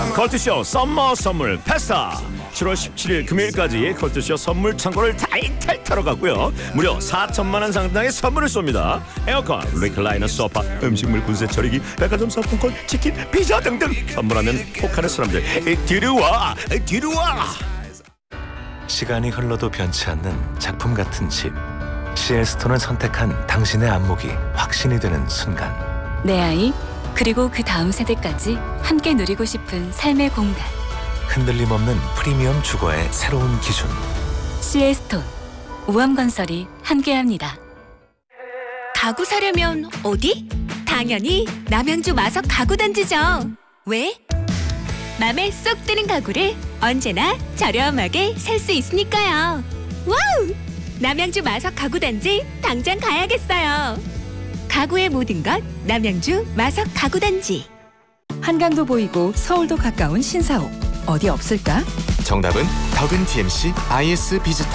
컬투쇼 썸머 선물 페스타 7월 17일 금요일까지 컬투쇼 선물 창고를 타이탈 털어가고요. 무려 4천만 원 상당의 선물을 쏩니다. 에어컨, 리클라이너 소파, 음식물 군세 처리기, 백화점 상품권, 치킨, 피자 등등 선물하면 혹하는 사람들 들어와. 시간이 흘러도 변치 않는 작품 같은 집. CL스톤을 선택한 당신의 안목이 확신이 되는 순간. 내 아이, 그리고 그 다음 세대까지 함께 누리고 싶은 삶의 공간. 흔들림 없는 프리미엄 주거의 새로운 기준. CL스톤, 우암건설이 함께합니다. 가구 사려면 어디? 당연히 남양주 마석 가구단지죠. 왜? 맘에 쏙 드는 가구를 언제나 저렴하게 살 수 있으니까요. 와우! 남양주 마석 가구단지 당장 가야겠어요. 가구의 모든 것 남양주 마석 가구단지. 한강도 보이고 서울도 가까운 신사옥. 어디 없을까? 정답은 덕은 DMC IS 비즈